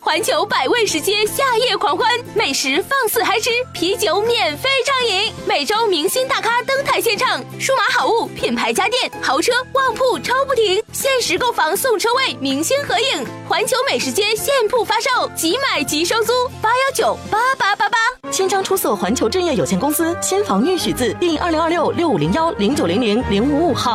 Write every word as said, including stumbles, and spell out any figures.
环球百味食街夏夜狂欢，美食放肆嗨吃，啤酒免费畅饮，每周明星大咖登台献唱，数码好物、品牌家电、豪车、旺铺抽不停，限时购房送车位，明星合影。环球美食街现铺发售，即买即收租，八幺九八八八八。 千张出售环球置业有限公司，先房预许字第二零二六六五零幺零九零零零五五号。